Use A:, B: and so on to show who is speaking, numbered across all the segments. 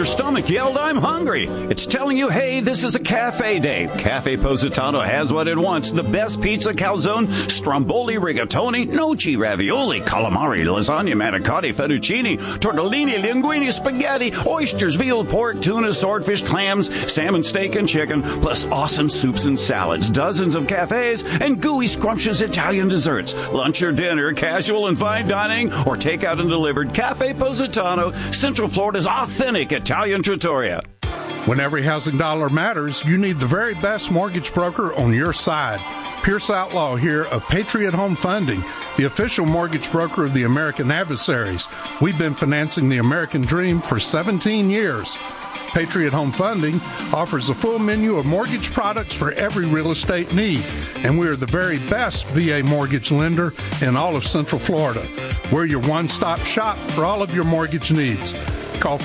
A: your stomach yelled, "I'm hungry." It's telling you, hey, this is a cafe day. Cafe Positano has what it wants. The best pizza, calzone, stromboli, rigatoni, gnocchi, ravioli, calamari, lasagna, manicotti, fettuccine, tortellini, linguine, spaghetti, oysters, veal, pork, tuna, swordfish, clams, salmon, steak, and chicken, plus awesome soups and salads, dozens of cafes, and gooey, scrumptious Italian desserts. Lunch or dinner, casual and fine dining, or takeout and delivered. Cafe Positano, Central Florida's authentic Italian trattoria.
B: When every housing dollar matters, you need the very best mortgage broker on your side. Pierce Outlaw here of Patriot Home Funding, the official mortgage broker of the American Adversaries. We've been financing the American dream for 17 years. Patriot Home Funding offers a full menu of mortgage products for every real estate need, and we are the very best VA mortgage lender in all of Central Florida. We're your one-stop shop for all of your mortgage needs. Call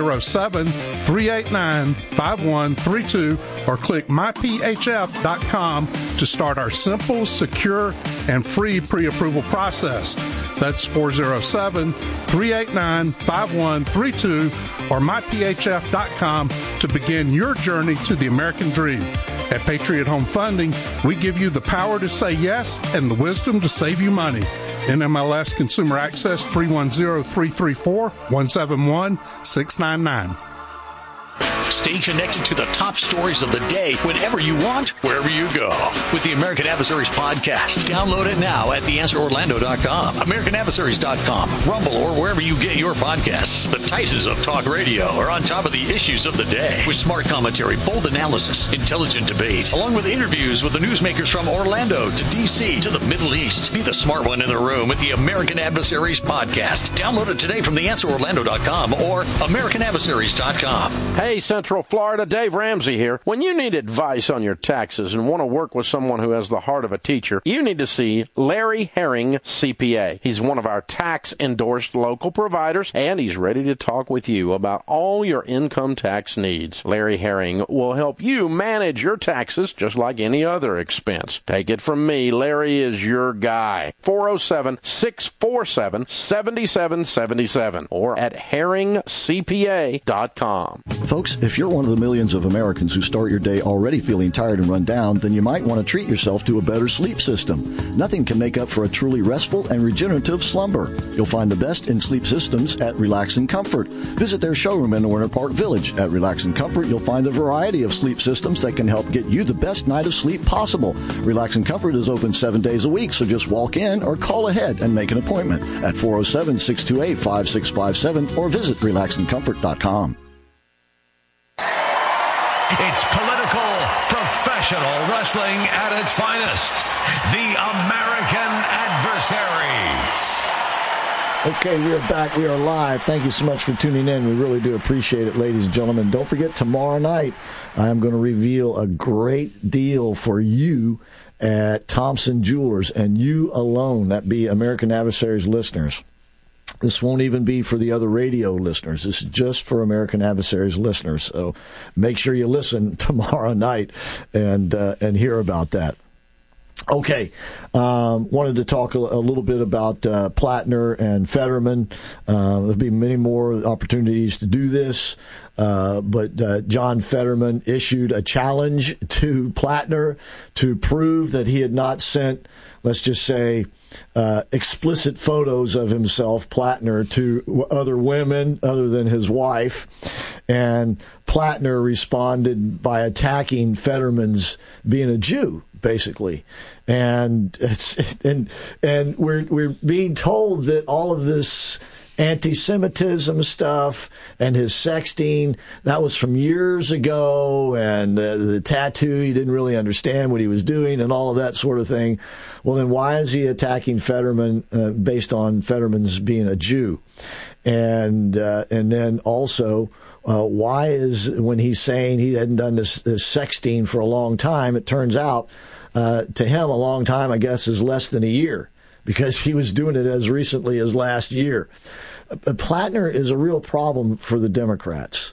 B: 407-389-5132 or click myphf.com to start our simple, secure, and free pre-approval process. That's 407-389-5132 or myphf.com to begin your journey to the American dream. At Patriot Home Funding, we give you the power to say yes and the wisdom to save you money. NMLS Consumer Access 310-334-171-699.
C: Stay connected to the top stories of the day whenever you want, wherever you go. With the American Adversaries podcast. Download it now at theanswerorlando.com, americanadversaries.com, Rumble, or wherever you get your podcasts. The Titans of Talk Radio are on top of the issues of the day with smart commentary, bold analysis, intelligent debate, along with interviews with the newsmakers from Orlando to D.C. to the Middle East. Be the smart one in the room with the American Adversaries podcast. Download it today from theanswerorlando.com or americanadversaries.com.
D: Hey, Central Florida, Dave Ramsey here. When you need advice on your taxes and want to work with someone who has the heart of a teacher, you need to see Larry Herring, CPA. He's one of our tax-endorsed local providers, and he's ready to talk with you about all your income tax needs. Larry Herring will help you manage your taxes just like any other expense. Take it from me, Larry is your guy. 407-647-7777 or at herringcpa.com.
E: Folks, if you're one of the millions of Americans who start your day already feeling tired and run down, then you might want to treat yourself to a better sleep system. Nothing can make up for a truly restful and regenerative slumber. You'll find the best in sleep systems at Relax and Comfort. Visit their showroom in Winter Park Village. At Relax and Comfort, you'll find a variety of sleep systems that can help get you the best night of sleep possible. Relax and Comfort is open 7 days a week, so just walk in or call ahead and make an appointment at 407-628-5657 or visit relaxandcomfort.com.
F: It's political, professional wrestling at its finest. The American Adversaries.
E: Okay, we are back. We are live. Thank you so much for tuning in. We really do appreciate it, ladies and gentlemen. Don't forget, tomorrow night, I am going to reveal a great deal for you at Thompson Jewelers, and you alone. That be American Adversaries listeners. This won't even be for the other radio listeners. This is just for American Adversaries listeners. So make sure you listen tomorrow night and hear about that. Okay, wanted to talk a little bit about Plattner and Fetterman. There'll be many more opportunities to do this, but John Fetterman issued a challenge to Plattner to prove that he had not sent, let's just say, explicit photos of himself, Plattner, to other women other than his wife. And Plattner responded by attacking Fetterman's being a Jew, basically. And we're being told that all of this anti-Semitism stuff and his sexting, that was from years ago, and the tattoo, he didn't really understand what he was doing and all of that sort of thing. Well, then why is he attacking Fetterman based on Fetterman's being a Jew? And then also, why is, when he's saying he hadn't done this sexting for a long time, it turns out to him a long time, I guess, is less than a year, because he was doing it as recently as last year. Plattner is a real problem for the Democrats.